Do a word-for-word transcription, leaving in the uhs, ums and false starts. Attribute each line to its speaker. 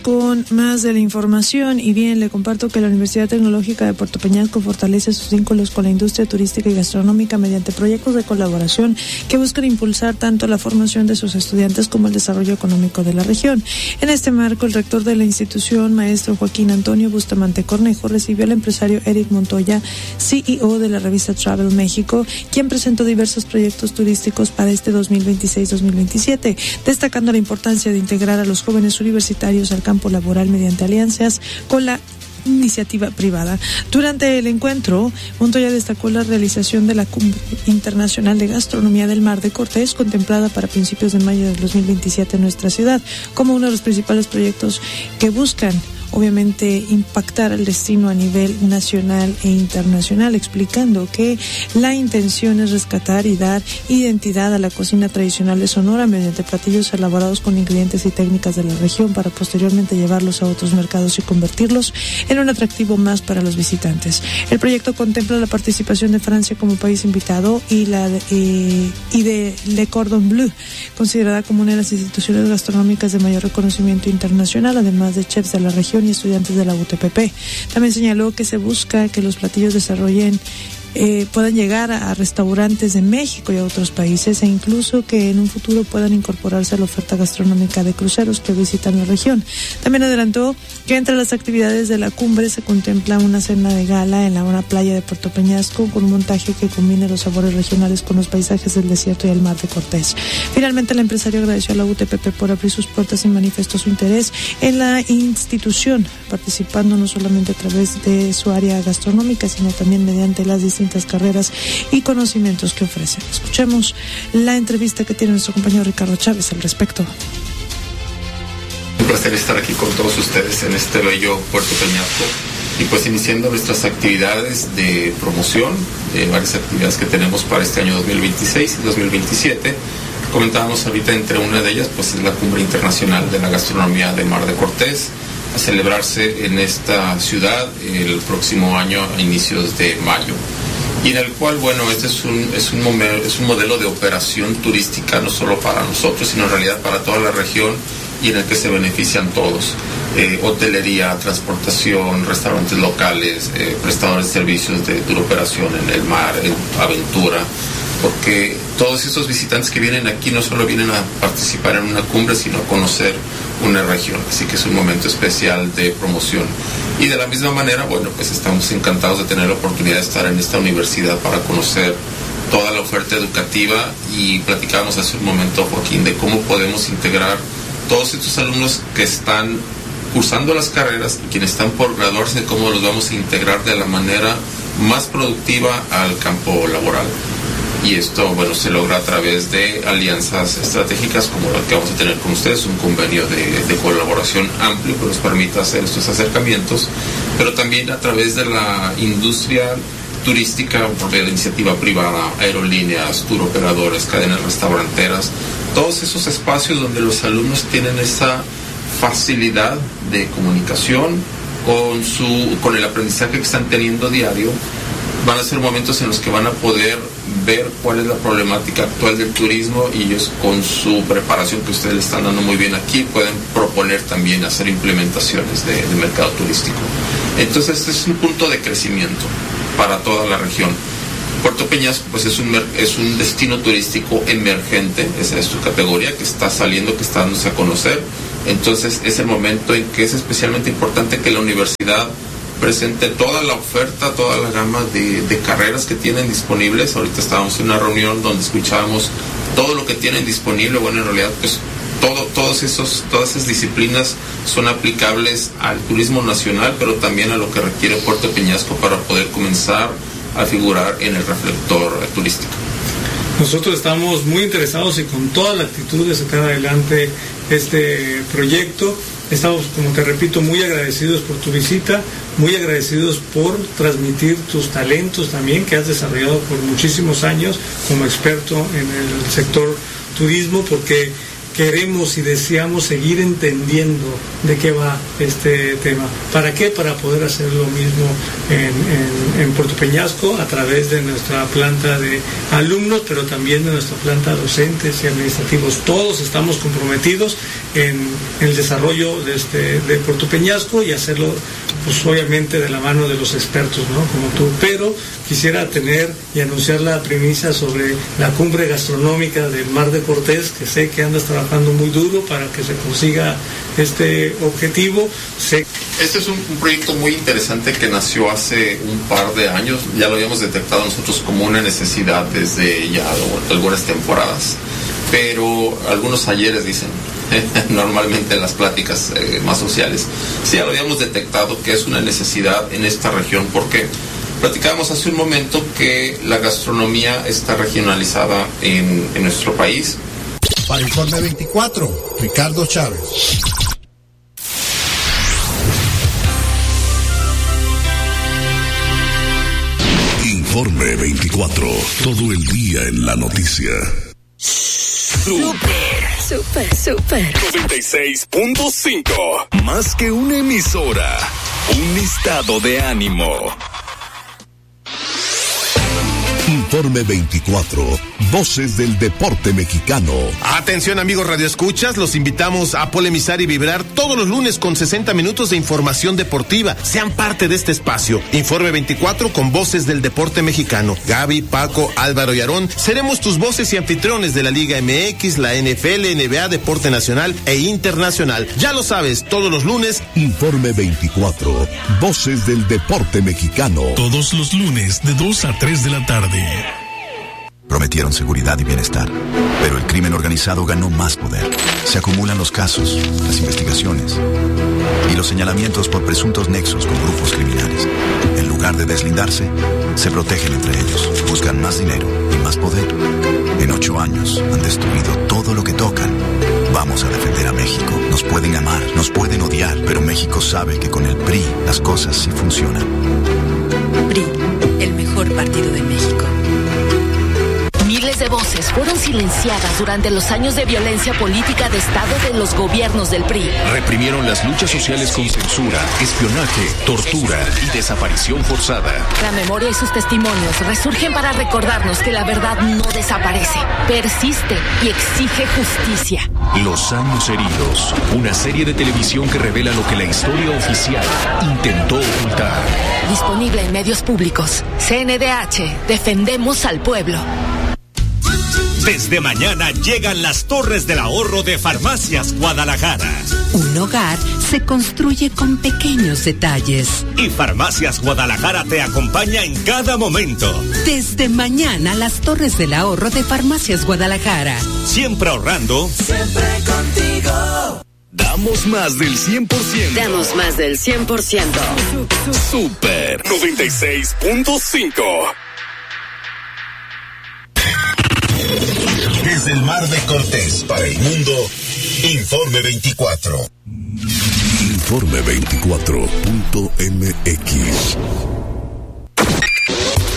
Speaker 1: con más de la información y bien, le comparto que la Universidad Tecnológica de Puerto Peñasco fortalece sus vínculos con la industria turística y gastronómica mediante proyectos de colaboración que buscan impulsar tanto la formación de sus estudiantes como el desarrollo económico de la región. En este marco, el rector de la institución, maestro Joaquín Antonio Bustamante Cornejo, recibió al empresario Eric Montoya, C E O de la revista Travel México, quien presentó diversos proyectos turísticos para este dos mil veintiséis dos mil veintisiete, destacando la importancia de integrar a los jóvenes universitarios al campo laboral mediante alianzas con la iniciativa privada. Durante el encuentro, Montoya destacó la realización de la Cumbre Internacional de Gastronomía del Mar de Cortés, contemplada para principios de mayo del dos mil veintisiete en nuestra ciudad, como uno de los principales proyectos que buscan obviamente impactar el destino a nivel nacional e internacional, explicando que la intención es rescatar y dar identidad a la cocina tradicional de Sonora mediante platillos elaborados con ingredientes y técnicas de la región para posteriormente llevarlos a otros mercados y convertirlos en un atractivo más para los visitantes. El proyecto contempla la participación de Francia como país invitado y la de, eh, y de Le Cordon Bleu, considerada como una de las instituciones gastronómicas de mayor reconocimiento internacional, además de chefs de la región y estudiantes de la U T P P. También señaló que se busca que los platillos desarrollen Eh, puedan llegar a, a restaurantes de México y a otros países, e incluso que en un futuro puedan incorporarse a la oferta gastronómica de cruceros que visitan la región. También adelantó que entre las actividades de la cumbre se contempla una cena de gala en la una playa de Puerto Peñasco con un montaje que combine los sabores regionales con los paisajes del desierto y el mar de Cortés. Finalmente, el empresario agradeció a la U T P P por abrir sus puertas y manifestó su interés en la institución, participando no solamente a través de su área gastronómica, sino también mediante las distintas carreras y conocimientos que ofrecen. Escuchemos la entrevista que tiene nuestro compañero Ricardo Chávez al respecto.
Speaker 2: Un placer estar aquí con todos ustedes en este bello Puerto Peñasco y pues iniciando nuestras actividades de promoción, de varias actividades que tenemos para este año dos mil veintiséis y dos mil veintisiete. Comentábamos ahorita, entre una de ellas pues es la Cumbre Internacional de la Gastronomía del Mar de Cortés, a celebrarse en esta ciudad el próximo año a inicios de mayo. Y en el cual, bueno, este es un, es un, momento, es un modelo de operación turística no solo para nosotros, sino en realidad para toda la región, y en el que se benefician todos. Eh, hotelería, transportación, restaurantes locales, eh, prestadores de servicios de turoperación en el mar, en aventura, porque todos estos visitantes que vienen aquí no solo vienen a participar en una cumbre, sino a conocer una región. Así que es un momento especial de promoción. Y de la misma manera, bueno, pues estamos encantados de tener la oportunidad de estar en esta universidad para conocer toda la oferta educativa, y platicábamos hace un momento, Joaquín, de cómo podemos integrar todos estos alumnos que están cursando las carreras y quienes están por graduarse, de cómo los vamos a integrar de la manera más productiva al campo laboral. Y esto, bueno, se logra a través de alianzas estratégicas como la que vamos a tener con ustedes, un convenio de, de colaboración amplio que nos permita hacer estos acercamientos, pero también a través de la industria turística, de la iniciativa privada, aerolíneas, turoperadores, cadenas restauranteras, todos esos espacios donde los alumnos tienen esa facilidad de comunicación con, su, con el aprendizaje que están teniendo diario. Van a ser momentos en los que van a poder ver cuál es la problemática actual del turismo, y ellos, con su preparación que ustedes le están dando muy bien aquí, pueden proponer también hacer implementaciones de, de mercado turístico. Entonces este es un punto de crecimiento para toda la región. Puerto Peñasco pues es un, es un destino turístico emergente, esa es su categoría, que está saliendo, que está dándose a conocer. Entonces es el momento en que es especialmente importante que la universidad presente toda la oferta, toda la gama de, de carreras que tienen disponibles. Ahorita estábamos en una reunión donde escuchábamos todo lo que tienen disponible. Bueno, en realidad pues todo, todos esos, todas esas disciplinas son aplicables al turismo nacional, pero también a lo que requiere Puerto Peñasco para poder comenzar a figurar en el reflector turístico.
Speaker 3: Nosotros estamos muy interesados y con toda la actitud de sacar adelante este proyecto. Estamos, como te repito, muy agradecidos por tu visita, muy agradecidos por transmitir tus talentos también, que has desarrollado por muchísimos años como experto en el sector turismo, porque queremos y deseamos seguir entendiendo de qué va este tema. ¿Para qué? Para poder hacer lo mismo en, en, en Puerto Peñasco a través de nuestra planta de alumnos, pero también de nuestra planta docentes y administrativos. Todos estamos comprometidos en, en el desarrollo de, este, de Puerto Peñasco y hacerlo, pues obviamente de la mano de los expertos, ¿no? Como tú. Pero quisiera tener y anunciar la primicia sobre la cumbre gastronómica del Mar de Cortés, que sé que andas trabajando muy duro para que se consiga este objetivo. Sé...
Speaker 2: Este es un, un proyecto muy interesante que nació hace un par de años. Ya lo habíamos detectado nosotros como una necesidad desde ya algunas temporadas, pero algunos ayeres dicen, normalmente en las pláticas eh, más sociales, sí ya lo habíamos detectado que es una necesidad en esta región, porque platicábamos hace un momento que la gastronomía está regionalizada en, en nuestro país.
Speaker 4: Para Informe veinticuatro, Ricardo Chávez.
Speaker 5: Informe veinticuatro, todo el día en la noticia.
Speaker 6: Super, super, super. noventa y seis punto cinco. Más que una emisora, un estado de ánimo.
Speaker 5: Informe veinticuatro, voces del deporte mexicano.
Speaker 7: Atención amigos radioescuchas, los invitamos a polemizar y vibrar todos los lunes con sesenta minutos de información deportiva. Sean parte de este espacio. Informe veinticuatro con voces del deporte mexicano. Gaby, Paco, Álvaro y Aarón seremos tus voces y anfitriones de la Liga M X, la N F L, N B A, deporte nacional e internacional. Ya lo sabes, todos los lunes.
Speaker 5: Informe veinticuatro, voces del deporte mexicano.
Speaker 8: Todos los lunes de dos a tres de la tarde.
Speaker 9: Prometieron seguridad y bienestar, pero el crimen organizado ganó más poder. Se acumulan los casos, las investigaciones y los señalamientos por presuntos nexos con grupos criminales. En lugar de deslindarse, se protegen entre ellos, buscan más dinero y más poder. En ocho años han destruido todo lo que tocan. Vamos a defender a México. Nos pueden amar, nos pueden odiar, pero México sabe que con el P R I las cosas sí funcionan.
Speaker 10: P R I, el mejor partido de México.
Speaker 11: Miles de voces fueron silenciadas durante los años de violencia política de Estado de los gobiernos del P R I.
Speaker 6: Reprimieron las luchas sociales con censura, espionaje, tortura y desaparición forzada.
Speaker 11: La memoria y sus testimonios resurgen para recordarnos que la verdad no desaparece, persiste y exige justicia.
Speaker 6: Los años heridos, una serie de televisión que revela lo que la historia oficial intentó ocultar.
Speaker 11: Disponible en medios públicos. C N D H, defendemos al pueblo.
Speaker 12: Desde mañana llegan las Torres del Ahorro de Farmacias Guadalajara.
Speaker 13: Un hogar se construye con pequeños detalles.
Speaker 12: Y Farmacias Guadalajara te acompaña en cada momento.
Speaker 13: Desde mañana las Torres del Ahorro de Farmacias Guadalajara.
Speaker 12: Siempre ahorrando.
Speaker 6: Siempre contigo. Damos más del cien por ciento.
Speaker 10: Damos más del cien por ciento.
Speaker 6: Super noventa y seis punto cinco.
Speaker 4: Desde el Mar de Cortés para el mundo, Informe veinticuatro.
Speaker 5: Informe veinticuatro punto M X.